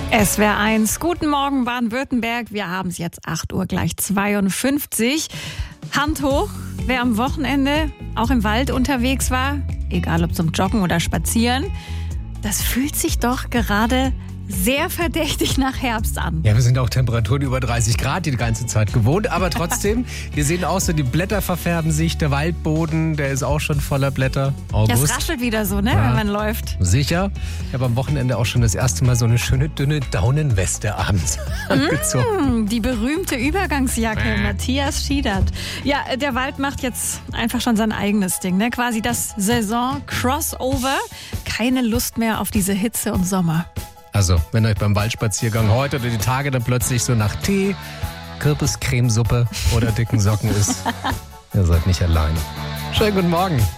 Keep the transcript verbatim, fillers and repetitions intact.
S W R eins, guten Morgen Baden-Württemberg. Wir haben es jetzt acht Uhr gleich zweiundfünfzig. Hand hoch, wer am Wochenende auch im Wald unterwegs war, egal ob zum Joggen oder Spazieren. Das fühlt sich doch gerade sehr verdächtig nach Herbst an. Ja, wir sind auch Temperaturen über dreißig Grad die ganze Zeit gewohnt, aber trotzdem, wir sehen auch so, die Blätter verfärben sich, der Waldboden, der ist auch schon voller Blätter. August. Das raschelt wieder so, ne, Ja. wenn man läuft. Sicher. Ich habe am Wochenende auch schon das erste Mal so eine schöne, dünne Daunenweste abends angezogen. Mm, die berühmte Übergangsjacke, Äh. Matthias Schiedert. Ja, der Wald macht jetzt einfach schon sein eigenes Ding, ne? Quasi das Saison-Crossover. Keine Lust mehr auf diese Hitze und Sommer. Also, wenn euch beim Waldspaziergang heute oder die Tage dann plötzlich so nach Tee, Kürbiscremesuppe oder dicken Socken ist, ihr seid nicht allein. Schönen guten Morgen.